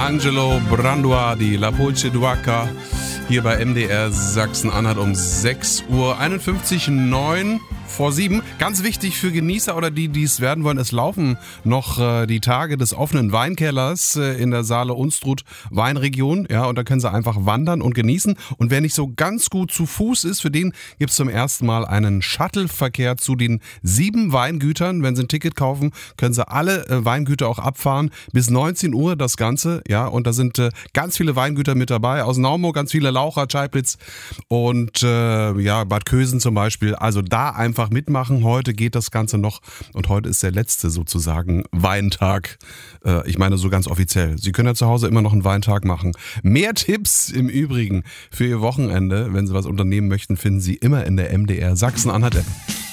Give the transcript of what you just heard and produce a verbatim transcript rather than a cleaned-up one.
Angelo Brandua, die La Polce d'Uaca, hier bei M D R Sachsen-Anhalt um sechs Uhr einundfünfzig, neun vor sieben. Ganz wichtig für Genießer oder die, die es werden wollen, es laufen noch äh, die Tage des offenen Weinkellers äh, in der Saale Unstrut Weinregion. Ja, und da können Sie einfach wandern und genießen. Und wer nicht so ganz gut zu Fuß ist, für den gibt es zum ersten Mal einen Shuttle-Verkehr zu den sieben Weingütern. Wenn Sie ein Ticket kaufen, können Sie alle äh, Weingüter auch abfahren. Bis neunzehn Uhr das Ganze. Ja, und da sind äh, ganz viele Weingüter mit dabei. Aus Naumburg ganz viele, Laucha, Scheibritz und äh, ja, Bad Kösen zum Beispiel. Also da einfach mitmachen. Heute geht das Ganze noch und heute ist der letzte sozusagen Weintag. Äh, ich meine so ganz offiziell. Sie können ja zu Hause immer noch einen Weintag machen. Mehr Tipps im Übrigen für Ihr Wochenende, wenn Sie was unternehmen möchten, finden Sie immer in der M D R Sachsen-Anhalt App.